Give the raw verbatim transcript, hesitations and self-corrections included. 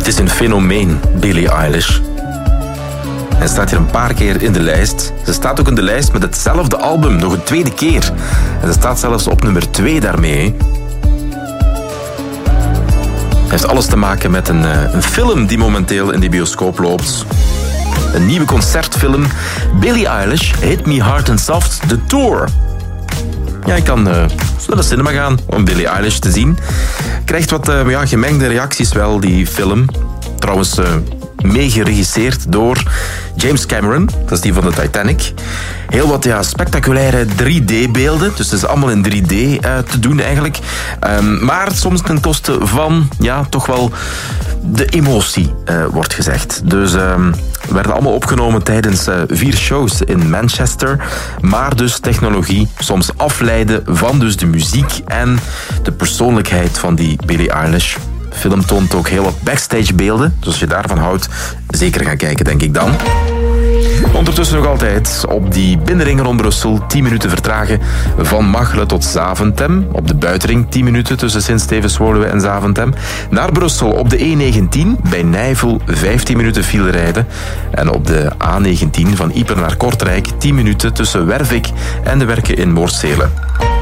Het is een fenomeen, Billie Eilish. Hij staat hier een paar keer in de lijst. Ze staat ook in de lijst met hetzelfde album, nog een tweede keer. En ze staat zelfs op nummer twee daarmee. Het heeft alles te maken met een, een film die momenteel in de bioscoop loopt. Een nieuwe concertfilm. Billie Eilish, Hit Me Hard and Soft, The Tour. Ja, je kan uh, naar de cinema gaan om Billie Eilish te zien. Krijgt wat uh, ja, gemengde reacties wel, die film. Trouwens, uh, meegeregisseerd door James Cameron. Dat is die van de Titanic. Heel wat ja, spectaculaire drie D-beelden. Dus het is allemaal in drie D uh, te doen eigenlijk. Um, maar soms ten koste van, ja, toch wel de emotie, uh, wordt gezegd. Dus um, werden allemaal opgenomen tijdens uh, vier shows in Manchester. Maar dus technologie soms afleiden van dus de muziek en de persoonlijkheid van die Billie Eilish. De film toont ook heel wat backstagebeelden. Dus als je daarvan houdt, zeker gaan kijken, denk ik dan. Ondertussen nog altijd op die binnenring rond Brussel. tien minuten vertragen van Machelen tot Zaventem. Op de buitenring tien minuten tussen Sint-Stevens-Woluwe en Zaventem. Naar Brussel op de E negentien bij Nijvel vijftien minuten file rijden. En op de A negentien van Ieper naar Kortrijk tien minuten tussen Wervik en de Werken in Moorsele.